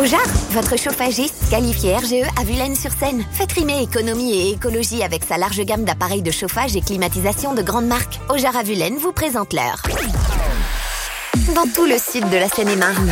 Ojar, votre chauffagiste qualifié RGE à Vulaines-sur-Seine. Faites rimer économie et écologie avec sa large gamme d'appareils de chauffage et climatisation de grande marque. Ojar à Vulaines vous présente l'heure. Dans tout le sud de la Seine-et-Marne,